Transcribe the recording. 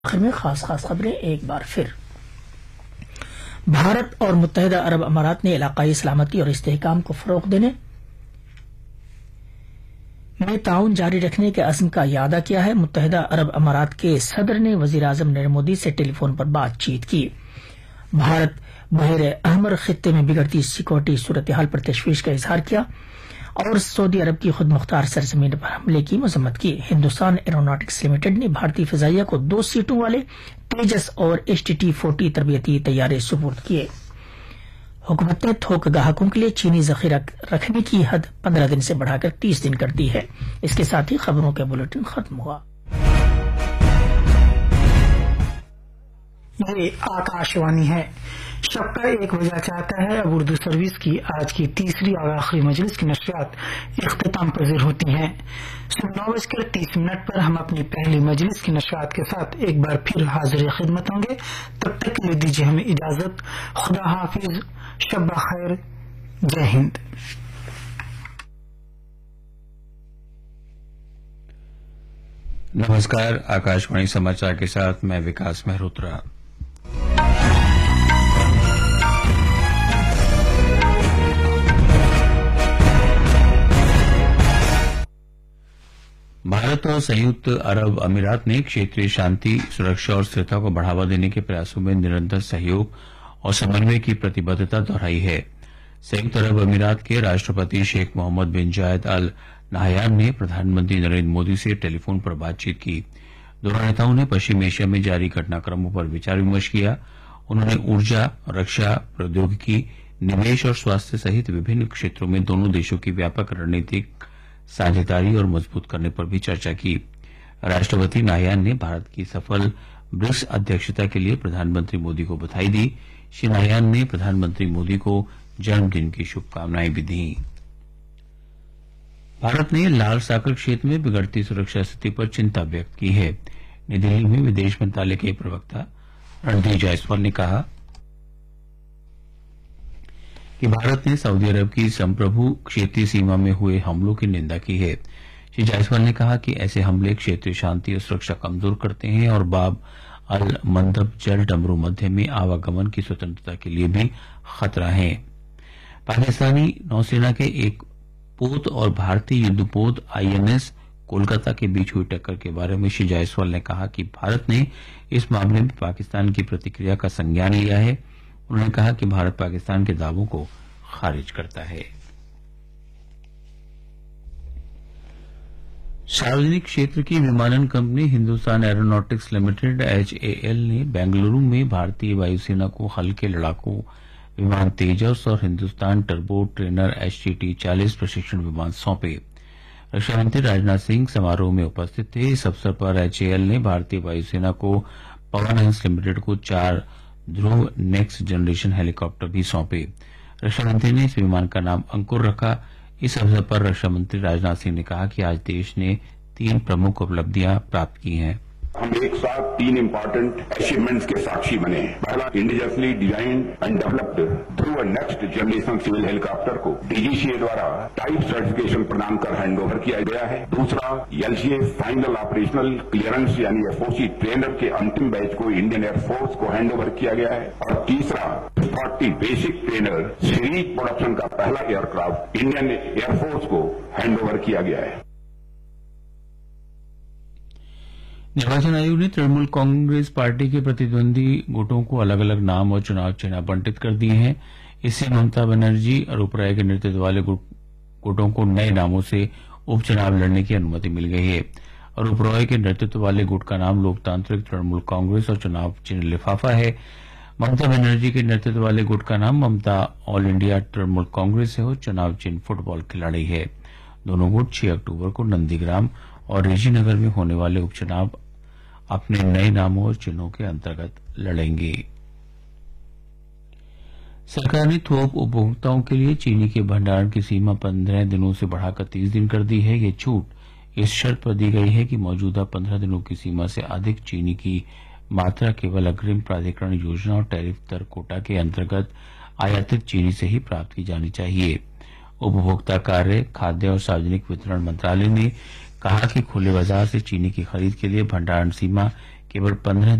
आखिर में खास खबरें एक बार फिर। भारत और मुत्तहिदा अरब अमारात ने इलाकाई सलामती और इस्तेहकाम को फरोग देने में ताउन जारी रखने के अज़्म का इयादा किया है। मुत्तहिदा अरब अमारात के सदर ने वजीर आजम नरेंद्र मोदी से टेलीफोन पर बातचीत की। भारत बहरे अहमर खित्ते में बिगड़ती सिक्योरिटी सूरत हाल पर तशवीश का इजहार किया और सऊदी अरब की खुद मुख्तार सरजमीन पर हमले की मजम्मत की। हिंदुस्तान एरोनॉटिक्स लिमिटेड ने भारतीय फिजाइया को 2 सीटों वाले तेजस और HTT-40 तरबियती तैयारे सुपुर्द किए। हुकूमत ने थोक ग्राहकों के लिए चीनी जखीरा रखने की हद 15 दिन से बढ़ाकर 30 दिन कर दी है। इसके साथ ही खबरों का बुलेटिन खत्म हुआ। ये आकाशवाणी है। शब का 1 बजा चाहता है। अब उर्दू सर्विस की आज की तीसरी और आखिरी मजलिस की नशरियात इख्तिताम पजीर होती हैं। 9:30 पर हम अपनी पहली मजलिस की नशरियात के साथ एक बार फिर हाजिर खिदमत होंगे। तब तक के लिए दीजिए हमें इजाजत। खुदा हाफिज, शब खैर, जय हिंद। नमस्कार, आकाशवाणी समाचार के साथ मैं विकास मेहरोत्रा। भारत और संयुक्त अरब अमीरात ने क्षेत्रीय शांति, सुरक्षा और स्थिरता को बढ़ावा देने के प्रयासों में निरंतर सहयोग और समन्वय की प्रतिबद्धता दोहराई है। संयुक्त अरब अमीरात के राष्ट्रपति शेख मोहम्मद बिन जायद अल नाहयान ने प्रधानमंत्री नरेंद्र मोदी से टेलीफोन पर बातचीत की। दोनों नेताओं ने पश्चिम एशिया में जारी घटनाक्रमों पर विचार विमर्श किया। उन्होंने ऊर्जा, रक्षा, प्रौद्योगिकी, निवेश और स्वास्थ्य सहित विभिन्न क्षेत्रों में दोनों देशों की व्यापक रणनीतिक साझेदारी और मजबूत करने पर भी चर्चा की। राष्ट्रपति नाहयान ने भारत की सफल ब्रिक्स अध्यक्षता के लिए प्रधानमंत्री मोदी को बधाई दी। श्री नाहयान ने प्रधानमंत्री मोदी को जन्मदिन की शुभकामनाएं भी दी। भारत ने लाल सागर क्षेत्र में बिगड़ती सुरक्षा स्थिति पर चिंता व्यक्त की है। नई दिल्ली में विदेश मंत्रालय के प्रवक्ता रणधीर जायसवाल ने कहा कि भारत ने सऊदी अरब की संप्रभु क्षेत्रीय सीमा में हुए हमलों की निंदा की है। श्री जायसवाल ने कहा कि ऐसे हमले क्षेत्रीय शांति और सुरक्षा कमजोर करते हैं और बाब अल मंदब जल डमरू मध्य में आवागमन की स्वतंत्रता के लिए भी खतरा है। पाकिस्तानी नौसेना के एक पोत और भारतीय युद्धपोत INS कोलकाता के बीच हुई टक्कर के बारे में श्री जायसवाल ने कहा कि भारत ने इस मामले में पाकिस्तान की प्रतिक्रिया का संज्ञान लिया है। उन्होंने कहा कि भारत पाकिस्तान के दावों को खारिज करता है। सार्वजनिक क्षेत्र की विमानन company Hindustan aeronautics limited HAL ने बेंगलुरु में भारतीय वायुसेना को हल्के लड़ाकू विमान तेजस और हिंदुस्तान टर्बो ट्रेनर HTT-40 प्रशिक्षण विमान सौंपे। रक्षा मंत्री राजनाथ सिंह समारोह में उपस्थित थे। इस अवसर पर HAL ने भारतीय वायुसेना को पवन हंस लिमिटेड को 4 ध्रुव नेक्स्ट जनरेशन हेलीकॉप्टर भी सौंपे। रक्षा मंत्री ने इस विमान का नाम अंकुर रखा। इस अवसर पर रक्षा मंत्री राजनाथ सिंह ने कहा कि आज देश ने 3 प्रमुख उपलब्धियां प्राप्त की हैं। हम एक साथ 3 इम्पोर्टेंट अचीवमेंट्स के साक्षी बने हैं। पहला, indigenously design and developed through next generation civil helicopter को DGCA द्वारा टाइप सर्टिफिकेशन प्रदान कर हैंडओवर किया गया है। दूसरा, LCA फाइनल ऑपरेशनल क्लियरेंस यानी FOC ट्रेनर के अंतिम बैच को इंडियन एयरफोर्स को हैंडओवर किया गया है। और तीसरा, 40 बेसिक ट्रेनर सीरीज प्रोडक्शन का पहला एयरक्राफ्ट इंडियन एयरफोर्स को हैंडओवर किया गया है। निर्वाचन आयोग ने तृणमूल कांग्रेस पार्टी के प्रतिद्वंदी गुटों को अलग अलग नाम और चुनाव चिन्ह आवंटित कर दिए हैं। इससे ममता बनर्जी और उपराय के नेतृत्व वाले गुटों को नए नामों से उपचुनाव लड़ने की अनुमति मिल गई है और उपराय के नेतृत्व वाले गुट का नाम लोकतांत्रिक तृणमूल कांग्रेस और चुनाव चिन्ह लिफाफा है। ममता बनर्जी के नेतृत्व वाले गुट का नाम ममता ऑल इंडिया तृणमूल कांग्रेस है और चुनाव चिन्ह फुटबॉल खिलाड़ी है। दोनों गुट 6 अक्टूबर को नंदीग्राम और रेजीनगर में होने वाले उपचुनाव अपने नए नामों और चिन्हों के अंतर्गत लड़ेंगे। सरकार ने थोक उपभोक्ताओं के लिए चीनी के भंडारण की सीमा 15 दिनों से बढ़ाकर 30 दिन कर दी है। ये छूट इस शर्त पर दी गई है कि मौजूदा 15 दिनों की सीमा से अधिक चीनी की मात्रा केवल अग्रिम प्राधिकरण योजना और टैरिफ दर कोटा के अंतर्गत आयातित चीनी से ही प्राप्त की जानी चाहिए। उपभोक्ता कार्य, खाद्य और सार्वजनिक वितरण मंत्रालय ने कहा कि खुले बाजार से चीनी की खरीद के लिए भंडारण सीमा केवल 15